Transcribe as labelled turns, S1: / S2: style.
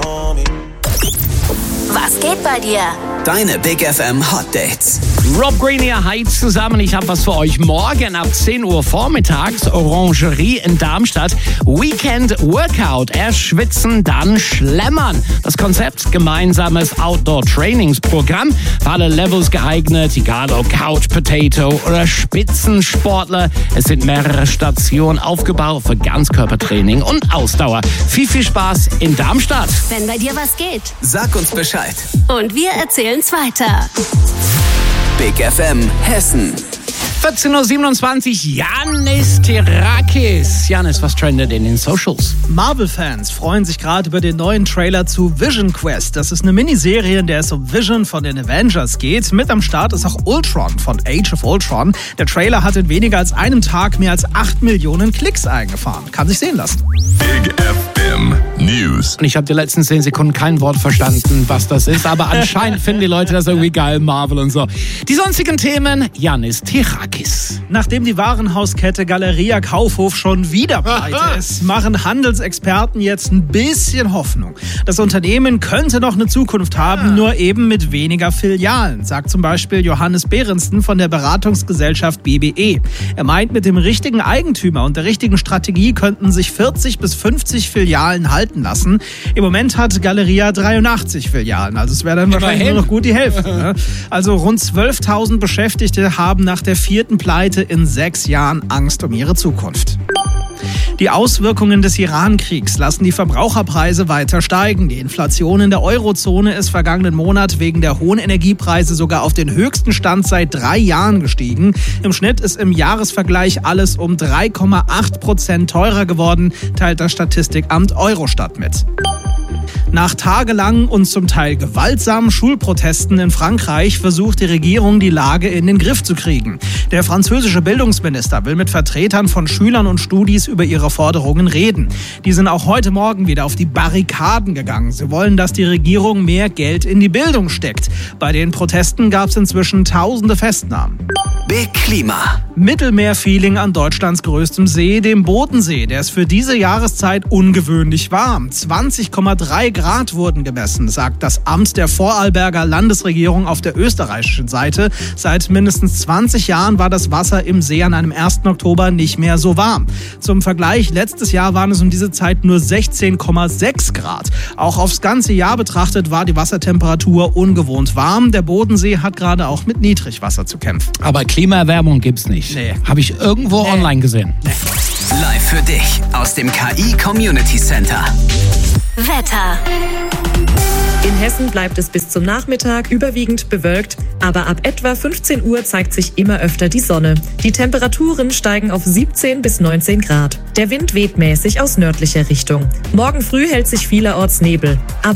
S1: Was geht bei dir?
S2: Deine Big FM Hot Dates.
S3: Rob Green heizt zusammen. Ich habe was für euch. Morgen ab 10 Uhr vormittags, Orangerie in Darmstadt. Weekend Workout. Erst schwitzen, dann schlemmern. Das Konzept, gemeinsames Outdoor-Trainingsprogramm. Für alle Levels geeignet, egal ob Couch Potato oder Spitzensportler. Es sind mehrere Stationen aufgebaut für Ganzkörpertraining und Ausdauer. Viel Spaß in Darmstadt.
S1: Wenn bei dir was geht.
S2: Sag uns Bescheid.
S1: Und wir erzählen's weiter.
S2: Big FM Hessen.
S3: 14.27 Uhr, Yannis Therakis. Yannis, was trendet in den Socials?
S4: Marvel-Fans freuen sich gerade über den neuen Trailer zu Vision Quest. Das ist eine Miniserie, in der es um Vision von den Avengers geht. Mit am Start ist auch Ultron von Age of Ultron. Der Trailer hat in weniger als einem Tag mehr als 8 Millionen Klicks eingefahren. Kann sich sehen lassen.
S5: Big FM News.
S3: Und ich habe die letzten 10 Sekunden kein Wort verstanden, was das ist. Aber anscheinend finden die Leute das irgendwie geil, Marvel und so. Die sonstigen Themen, Yannis Therakis.
S4: Nachdem die Warenhauskette Galeria Kaufhof schon wieder pleite ist, machen Handelsexperten jetzt ein bisschen Hoffnung. Das Unternehmen könnte noch eine Zukunft haben, nur eben mit weniger Filialen, sagt zum Beispiel Johannes Behrensten von der Beratungsgesellschaft BBE. Er meint, mit dem richtigen Eigentümer und der richtigen Strategie könnten sich 40 bis 50 Filialen halten lassen. Im Moment hat Galeria 83 Filialen, also es wäre dann wahrscheinlich nur noch gut die Hälfte. Ne? Also rund 12.000 Beschäftigte haben nach der 4. Pleite in 6 Jahren Angst um ihre Zukunft. Die Auswirkungen des Iran-Kriegs lassen die Verbraucherpreise weiter steigen. Die Inflation in der Eurozone ist vergangenen Monat wegen der hohen Energiepreise sogar auf den höchsten Stand seit 3 Jahren gestiegen. Im Schnitt ist im Jahresvergleich alles um 3,8% teurer geworden, teilt das Statistikamt Eurostat mit. Nach tagelangen und zum Teil gewaltsamen Schulprotesten in Frankreich versucht die Regierung, die Lage in den Griff zu kriegen. Der französische Bildungsminister will mit Vertretern von Schülern und Studis über ihre Forderungen reden. Die sind auch heute Morgen wieder auf die Barrikaden gegangen. Sie wollen, dass die Regierung mehr Geld in die Bildung steckt. Bei den Protesten gab es inzwischen tausende Festnahmen.
S2: Big Klima.
S4: Mittelmeerfeeling an Deutschlands größtem See, dem Bodensee. Der ist für diese Jahreszeit ungewöhnlich warm. 20,3 Grad wurden gemessen, sagt das Amt der Vorarlberger Landesregierung auf der österreichischen Seite. Seit mindestens 20 Jahren war das Wasser im See an einem 1. Oktober nicht mehr so warm. Zum Vergleich, letztes Jahr waren es um diese Zeit nur 16,6 Grad. Auch aufs ganze Jahr betrachtet war die Wassertemperatur ungewohnt warm. Der Bodensee hat gerade auch mit Niedrigwasser zu kämpfen.
S3: Aber Klimaerwärmung gibt's nicht.
S4: Nee.
S3: Habe ich irgendwo online gesehen. Nee.
S2: Live für dich aus dem KI Community Center.
S1: Wetter.
S6: In Hessen bleibt es bis zum Nachmittag überwiegend bewölkt, aber ab etwa 15 Uhr zeigt sich immer öfter die Sonne. Die Temperaturen steigen auf 17 bis 19 Grad. Der Wind weht mäßig aus nördlicher Richtung. Morgen früh hält sich vielerorts Nebel. Aber